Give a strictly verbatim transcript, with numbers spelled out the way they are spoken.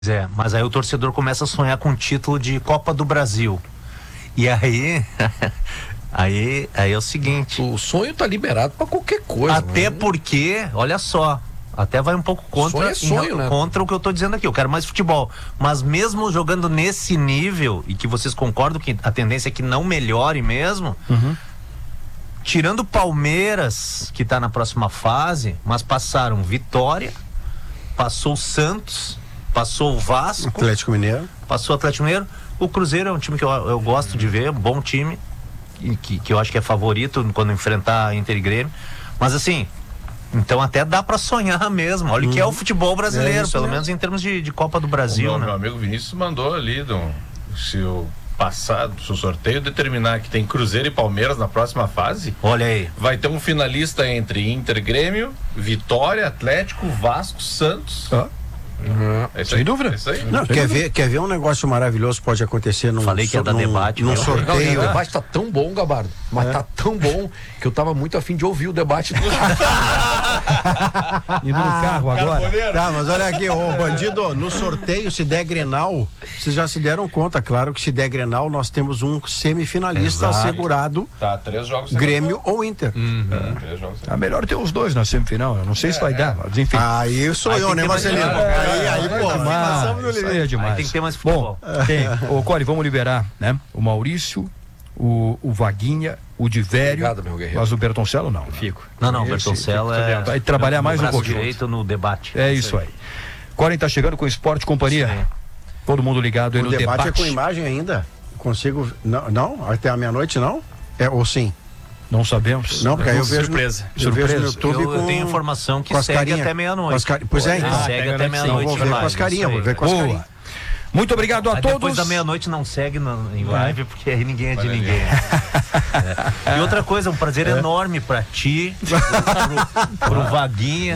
É, mas aí o torcedor começa a sonhar com o título de Copa do Brasil. E aí, aí, aí é o seguinte. O sonho tá liberado pra qualquer coisa. Até né? porque, olha só, até vai um pouco contra, sonho é sonho, em, né? contra o que eu tô dizendo aqui. Eu quero mais futebol. Mas mesmo jogando nesse nível, e que vocês concordam que a tendência é que não melhore mesmo, Uhum. tirando o Palmeiras, que tá na próxima fase, mas passaram Vitória, passou o Santos, passou o Vasco, Atlético Mineiro. passou o Atlético Mineiro. O Cruzeiro é um time que eu, eu gosto de ver, um bom time, e que, que eu acho que é favorito quando enfrentar Inter e Grêmio. Mas assim, então até dá pra sonhar mesmo. Olha o que é o futebol brasileiro, É isso pelo mesmo. menos em termos de, de Copa do Brasil, o meu, né? meu amigo Vinícius mandou ali, do, se o passado, se o sorteio determinar que tem Cruzeiro e Palmeiras na próxima fase, Olha aí. vai ter um finalista entre Inter, Grêmio, Vitória, Atlético, Vasco, Santos. Ah. É isso Sem aí, dúvida. É isso aí. Não, quer ver, quer ver um negócio maravilhoso que pode acontecer num, Falei que ia dar num, debate, num viu? Não, e sorteio. o debate tá tão bom, Gabardo, mas É. tá tão bom que eu tava muito afim de ouvir o debate. Do... Indo no carro agora. Tá, mas olha aqui, ô bandido, no sorteio, se der Grenal, vocês já se deram conta, claro que se der Grenal, nós temos um semifinalista Exato. assegurado, Tá, três jogos. sem Grêmio ou Inter. É, três jogos. sem É melhor ter os dois na semifinal. Eu não sei se vai dar, mas enfim. Aí sou Aí eu, tem né, que ter mais Marcelino? futebol. Aí, aí, pô, passamos no Isso aí limite. é Aí demais. tem que ter mais futebol. Bom, tem. Ô, Cori, vamos liberar, né? O Maurício, o, o Vaguinha, o Divério. Obrigado, meu guerreiro. Mas o Bertoncello não. Né? Fico. Não, não, o Esse, Bertoncello é... vai trabalhar no mais um braço pouquinho. direito no debate. É isso aí. Cori tá chegando com o Esporte Companhia. Sim. Todo mundo ligado aí O no debate, debate. é com imagem ainda? Consigo. Não, não? Até a meia-noite não? É, ou sim? Não sabemos. Não, porque aí eu vejo. Surpresa. Eu vejo no Surpresa. YouTube Eu, eu com, tenho informação que com as segue carinha- até com meia-noite. as cari- Pois é, Ele então. segue Ah, até até meia-noite. Não, vou ver em com as live, carinhas, isso vou aí. ver com as Boa. carinhas. Muito obrigado a Aí todos. depois da meia-noite não segue no, em live, porque aí ninguém é de Olha ali. ninguém. É. E outra coisa, um prazer enorme pra ti, pro, pro Vaguinha.